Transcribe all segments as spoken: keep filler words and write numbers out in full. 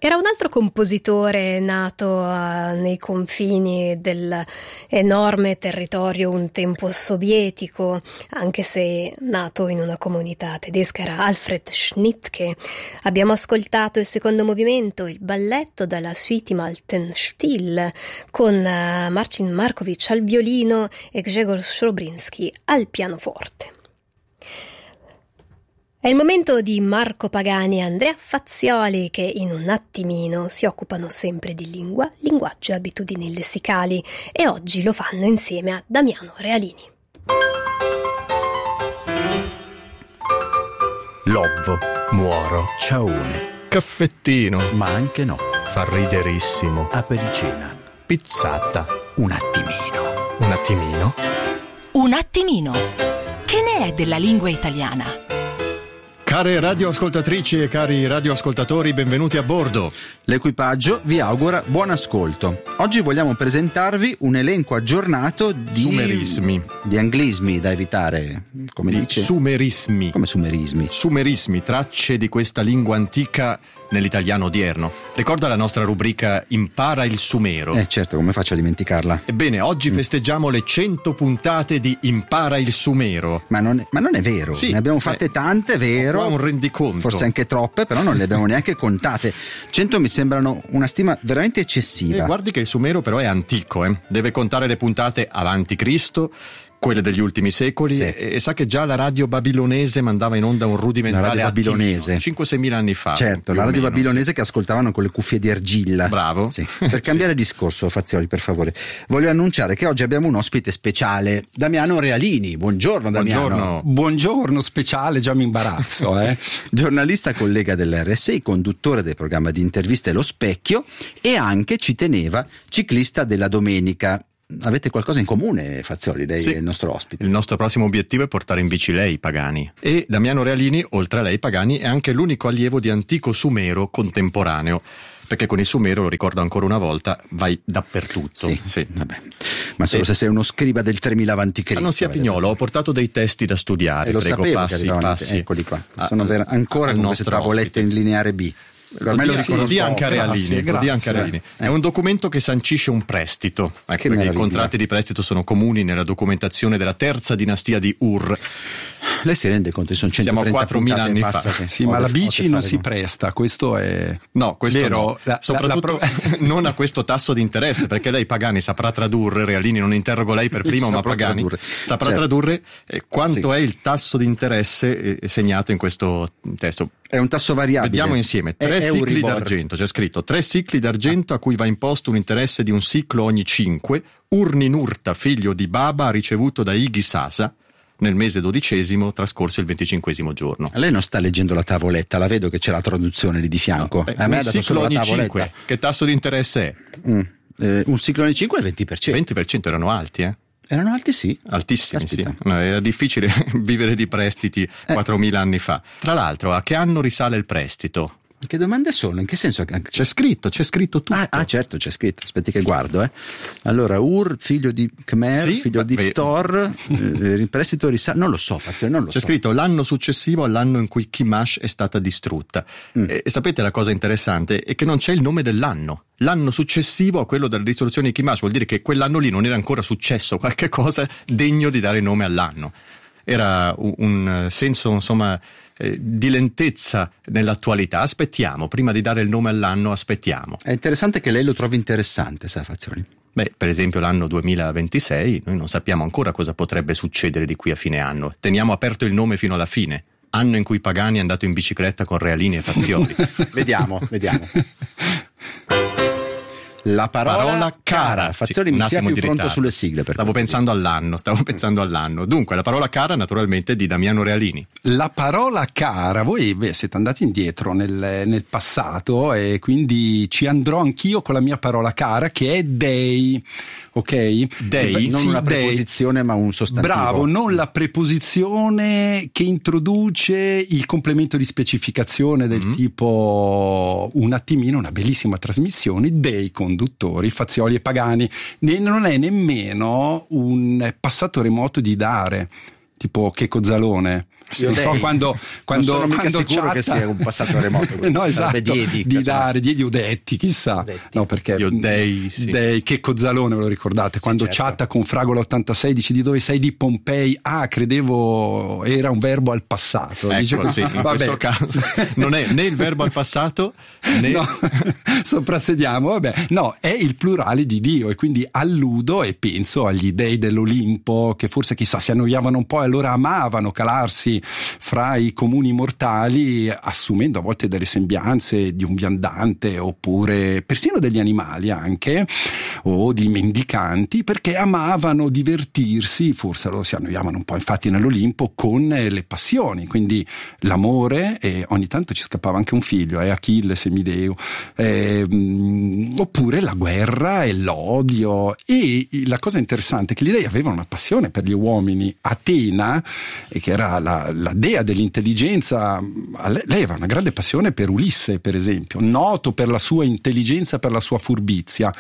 Era un altro compositore nato uh, nei confini dell'enorme territorio un tempo sovietico, anche se nato in una comunità tedesca, era Alfred Schnittke. Abbiamo ascoltato il secondo movimento, il balletto dalla suite im alten Stil, con uh, Marcin Markovic al violino e Grzegorz Szobriński al pianoforte. È il momento di Marco Pagani e Andrea Fazzioli, che in un attimino si occupano sempre di lingua, linguaggio e abitudini lessicali, e oggi lo fanno insieme a Damiano Realini. Lovvo, muoro, ciaone, caffettino, ma anche no, fa riderissimo, apericena, pizzata, un attimino, un attimino, un attimino. Che ne è della lingua italiana? Care radioascoltatrici e cari radioascoltatori, benvenuti a bordo. L'equipaggio vi augura buon ascolto. Oggi vogliamo presentarvi un elenco aggiornato di sumerismi, di anglismi da evitare, come di dice? Sumerismi. Come sumerismi? Sumerismi, tracce di questa lingua antica nell'italiano odierno. Ricorda la nostra rubrica Impara il Sumero? Eh certo, come faccio a dimenticarla? Ebbene, oggi mm. festeggiamo le cento puntate di Impara il Sumero. Ma non è, ma non è vero, sì, ne abbiamo fatte eh, tante, vero? Qua un rendiconto. Forse anche troppe, però non le abbiamo neanche contate. cento mi sembrano una stima veramente eccessiva. E guardi che il Sumero però è antico, eh? Deve contare le puntate avanti Cristo, quelle degli ultimi secoli, sì. e, e sa che già la radio babilonese mandava in onda un rudimentale la radio babilonese cinque sei mila anni fa. Certo, la radio meno, babilonese sì. che ascoltavano con le cuffie di argilla. Bravo. Sì. Per cambiare sì. discorso, Fazzioli, per favore, voglio annunciare che oggi abbiamo un ospite speciale, Damiano Realini. Buongiorno Damiano. Buongiorno. Buongiorno speciale, già mi imbarazzo. eh. Giornalista collega dell'erre sei, conduttore del programma di interviste Lo Specchio e anche, ci teneva, ciclista della domenica. Avete qualcosa in comune, Fazzioli, lei sì. è il nostro ospite. Il nostro prossimo obiettivo è portare in bici lei, Pagani. E Damiano Realini, oltre a lei, Pagani, è anche l'unico allievo di antico sumero contemporaneo. Perché con il sumero, lo ricordo ancora una volta, vai dappertutto. Sì, sì. vabbè. Ma solo e... se sei uno scriba del tremila avanti Cristo. Ma non sia pignolo, ho portato dei testi da studiare. E lo Prego, sapevo passi, che passi. Eccoli qua. A, Sono ver- ancora con queste tavolette ospite. in lineare B. Lo dia, sì, lo dia anche a Realini, lo dia anche a Realini. Eh. È un documento che sancisce un prestito, ecco, perché i contratti di prestito sono comuni nella documentazione della terza dinastia di Ur. Lei si rende conto? Sono Siamo a quattromila anni fa. Che sì, ma la bici non si presta, questo è no, questo vero. No. La, soprattutto la, la... non a questo tasso di interesse, perché lei Pagani saprà tradurre, Realini non interrogo lei per primo, ma Pagani tradurre. saprà certo. tradurre eh, quanto sì. è il tasso di interesse eh, segnato in questo testo. È un tasso variabile. Vediamo insieme. Tre è sicli Euribor. d'argento, c'è scritto tre sicli d'argento a cui va imposto un interesse di un siclo ogni cinque. Urninurta, figlio di Baba, ha ricevuto da Ighi Sasa nel mese dodicesimo, trascorso il venticinquesimo giorno. Lei non sta leggendo la tavoletta, la vedo che c'è la traduzione lì di fianco. No, beh, a me un siclo ogni cinque. Che tasso di interesse è? Mm. Eh, un siclo ogni cinque è il venti per cento. venti per cento erano alti, eh? Erano alti, sì. Altissimi, Aspetta. sì. No, era difficile vivere di prestiti eh. quattromila anni fa. Tra l'altro, a che anno risale il prestito? Che domande sono? In che senso? C'è scritto, c'è scritto tutto. Ah, ah certo, c'è scritto. Aspetti che guardo, eh. Allora, Ur, figlio di Khmer, sì, figlio di Ptor, eh, il prestito risale. Non lo so, Fazzioli, non lo c'è so. C'è scritto l'anno successivo all'anno in cui Kimash è stata distrutta. Mm. E, e sapete la cosa interessante? È che non c'è il nome dell'anno. L'anno successivo a quello della distruzione di Kimash vuol dire che quell'anno lì non era ancora successo qualche cosa degno di dare nome all'anno. Era un, un senso, insomma, eh, di lentezza nell'attualità. Aspettiamo, prima di dare il nome all'anno, aspettiamo. È interessante che lei lo trovi interessante, sa, Fazzioli. Beh, per esempio l'anno duemilaventisei, noi non sappiamo ancora cosa potrebbe succedere di qui a fine anno. Teniamo aperto il nome fino alla fine. Anno in cui Pagani è andato in bicicletta con Realini e Fazzioli. vediamo, vediamo. La parola, parola cara. Fazzioli, sì, mi sia più pronto sulle sigle. Per stavo pensando all'anno, stavo pensando all'anno. Dunque, la parola cara naturalmente di Damiano Realini. La parola cara, voi beh, siete andati indietro nel, nel passato e quindi ci andrò anch'io con la mia parola cara, che è dei. Ok? Dei? Non sì, una preposizione dei. ma un sostantivo. Bravo, non la preposizione che introduce il complemento di specificazione del mm-hmm. tipo un attimino, una bellissima trasmissione dei conduttori Fazzioli e Pagani. Ne, non è nemmeno un passato remoto di dare, tipo Checco Zalone. Sì, non so quando, quando, non sono quando mica sicuro chatta, che sia un passato remoto. no, esatto, diedi, di dare diedi o detti, chissà. Detti. No, perché Io dei, sì. dei, che Cozzalone, ve lo ricordate? Sì, Quando certo. chatta con Fragola ottantasei, dici di dove sei, di Pompei. Ah, credevo era un verbo al passato. Ecco, Dice, sì, in vabbè. questo caso non è né il verbo al passato né... No, soprassediamo, vabbè. No, è il plurale di Dio, e quindi alludo e penso agli dei dell'Olimpo, che forse chissà si annoiavano un po' e allora amavano calarsi fra i comuni mortali, assumendo a volte delle sembianze di un viandante oppure persino degli animali anche, o di mendicanti, perché amavano divertirsi, forse loro si annoiavano un po' infatti nell'Olimpo, con le passioni, quindi l'amore, e ogni tanto ci scappava anche un figlio, eh, Achille, semideo, eh, oppure la guerra e l'odio. E la cosa interessante è che gli dei avevano una passione per gli uomini. Atena, che era la, la dea dell'intelligenza, lei, lei aveva una grande passione per Ulisse, per esempio, noto per la sua intelligenza, per la sua furbizia.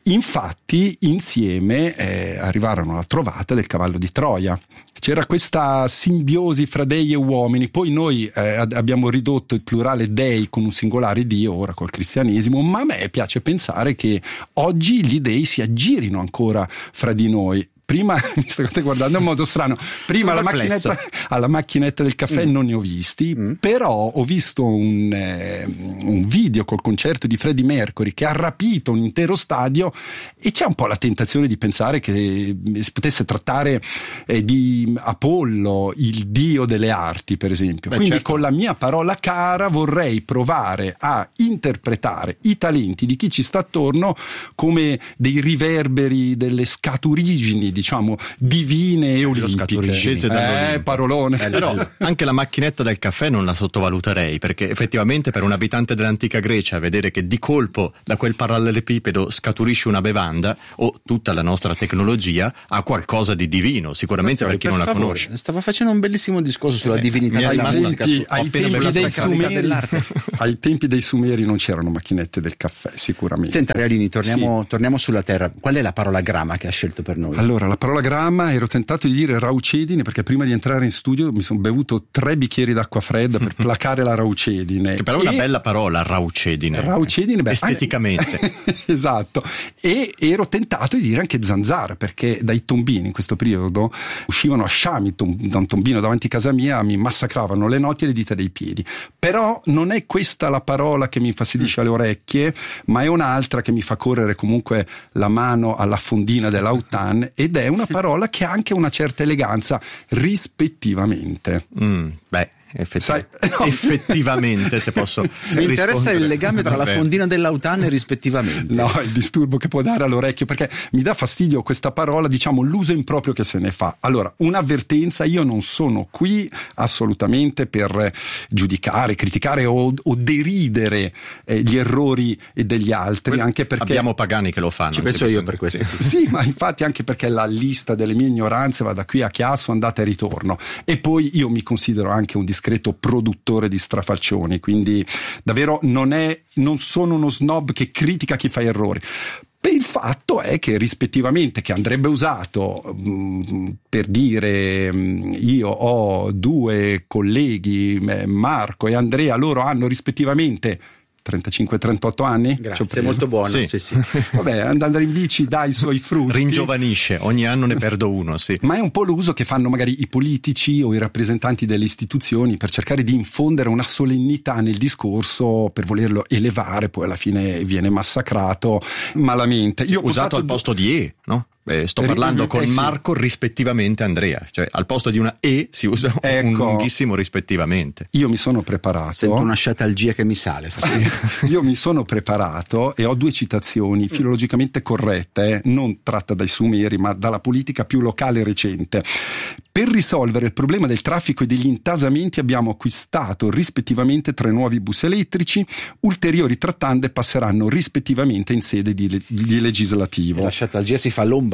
Infatti insieme eh, arrivarono alla trovata del cavallo di Troia. C'era questa simbiosi fra dei e uomini. Poi noi eh, abbiamo ridotto il plurale dei con un singolare dio ora col cristianesimo, ma a me piace pensare che oggi gli dei si aggirino ancora fra di noi. Prima, mi state guardando in modo strano, prima alla macchinetta, alla macchinetta del caffè mm. non ne ho visti, mm. però ho visto un, eh, un video col concerto di Freddie Mercury che ha rapito un intero stadio, e c'è un po' la tentazione di pensare che si potesse trattare eh, di Apollo, il dio delle arti, per esempio. Beh, quindi certo. Con la mia parola cara vorrei provare a interpretare i talenti di chi ci sta attorno come dei riverberi, delle scaturigini, diciamo divine e olimpiche. Scese dall'Olimpo. Eh, parolone. Eh, però anche la macchinetta del caffè non la sottovaluterei, perché effettivamente per un abitante dell'antica Grecia vedere che di colpo da quel parallelepipedo scaturisce una bevanda, o tutta la nostra tecnologia, ha qualcosa di divino, sicuramente per chi per non favore. la conosce. Stava facendo un bellissimo discorso sulla eh, divinità ai della musica, tempi, ai, tempi dei sumeri, ai tempi dei Sumeri non c'erano macchinette del caffè, sicuramente. Senta Realini, torniamo, sì. torniamo sulla terra. Qual è la parola grama che ha scelto per noi? Allora, la parola gramma, ero tentato di dire raucedine, perché prima di entrare in studio mi sono bevuto tre bicchieri d'acqua fredda per placare la raucedine. Che però è una bella parola, raucedine. Raucedine, beh, esteticamente. Esatto. E ero tentato di dire anche zanzara, perché dai tombini in questo periodo uscivano asciami da un tombino davanti a casa mia, mi massacravano le notti e le dita dei piedi. Però non è questa la parola che mi infastidisce alle orecchie, ma è un'altra che mi fa correre comunque la mano alla fondina dell'autan, ed è una parola che ha anche una certa eleganza, rispettivamente. Mm, beh, effettiv- Sai, no. effettivamente, se posso mi interessa il legame tra Vabbè. la fondina dell'autan e rispettivamente. No, il disturbo che può dare all'orecchio, perché mi dà fastidio questa parola, diciamo l'uso improprio che se ne fa. Allora, un'avvertenza: io non sono qui assolutamente per giudicare, criticare o, o deridere eh, gli errori degli altri, Quello, anche perché abbiamo pagani che lo fanno. Ci penso io per questo. Sì. Sì, ma infatti anche perché la lista delle mie ignoranze va da qui a Chiasso, andata e ritorno. E poi io mi considero anche un discreto produttore di strafalcioni, quindi davvero non è, non sono uno snob che critica chi fa errori. Il fatto è che rispettivamente, che andrebbe usato mh, per dire mh, io ho due colleghi, Marco e Andrea, loro hanno rispettivamente trentacinque trentotto anni. Grazie, molto buono. Sì. Sì, sì. Vabbè, andare in bici dà i suoi frutti. Ringiovanisce, ogni anno ne perdo uno, sì. Ma è un po' l'uso che fanno magari i politici o i rappresentanti delle istituzioni per cercare di infondere una solennità nel discorso, per volerlo elevare, poi alla fine viene massacrato malamente. Io ho usato al posto di E, no? Eh, sto parlando con eh sì. Marco rispettivamente Andrea, cioè al posto di una E si usa ecco, un lunghissimo rispettivamente. Io mi sono preparato. Sento una sciatalgia che mi sale. Io mi sono preparato e ho due citazioni filologicamente corrette, eh, non tratta dai Sumeri ma dalla politica più locale recente. Per risolvere il problema del traffico e degli intasamenti abbiamo acquistato rispettivamente tre nuovi bus elettrici, ulteriori trattande passeranno rispettivamente in sede di, di legislativo. La sciatalgia si fa l'omba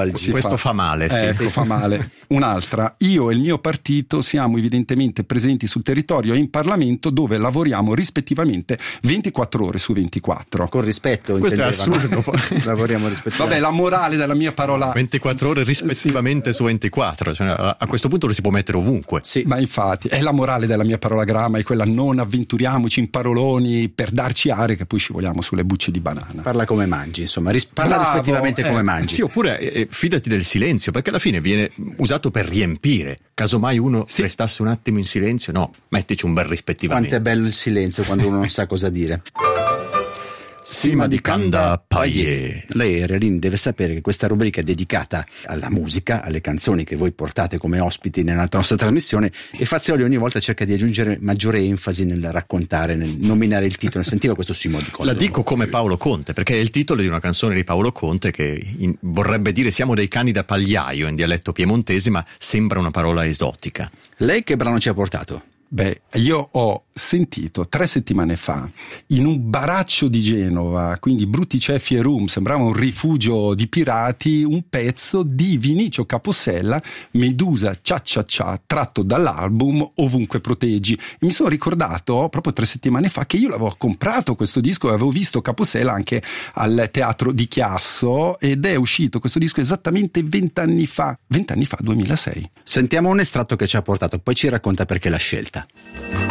Garibaldini. Questo fa, fa male, sì. Ecco, fa male. Un'altra, io e il mio partito siamo evidentemente presenti sul territorio e in Parlamento, dove lavoriamo rispettivamente ventiquattro ore su ventiquattro. Con rispetto, Questo è intendeva, assurdo. no? Lavoriamo rispettivamente. Vabbè, la morale della mia parola. ventiquattro ore rispettivamente sì. su ventiquattro, cioè, a, a questo punto lo si può mettere ovunque. Sì. Ma infatti, è la morale della mia parolagramma, è quella: non avventuriamoci in paroloni per darci aria che poi scivoliamo sulle bucce di banana. Parla come mangi, insomma, ris- parla Bravo, rispettivamente eh, come mangi. Sì, oppure eh, fidati del silenzio, perché alla fine viene usato per riempire. Casomai uno sì. restasse un attimo in silenzio, no, mettici un bel rispettivamente. Quanto è bello il silenzio quando uno non sa cosa dire. Sima di Canda Paie. Lei, Realin, deve sapere che questa rubrica è dedicata alla musica, alle canzoni che voi portate come ospiti nella nostra trasmissione, e Fazioli ogni volta cerca di aggiungere maggiore enfasi nel raccontare, nel nominare il titolo. Sentiva questo Simo di Conte. La dico come Paolo Conte, perché è il titolo di una canzone di Paolo Conte che in, vorrebbe dire siamo dei cani da pagliaio in dialetto piemontese, ma sembra una parola esotica. Lei che brano ci ha portato? Beh, io ho sentito tre settimane fa in un baraccio di Genova, quindi Brutti Ceffi e Rum, sembrava un rifugio di pirati, un pezzo di Vinicio Capossela, Medusa Cia Cia Cia, tratto dall'album Ovunque Proteggi. E mi sono ricordato proprio tre settimane fa che io l'avevo comprato questo disco e avevo visto Capossela anche al Teatro di Chiasso, ed è uscito questo disco esattamente vent'anni fa, vent'anni fa, duemilasei. Sentiamo un estratto che ci ha portato, poi ci racconta perché l'ha scelta.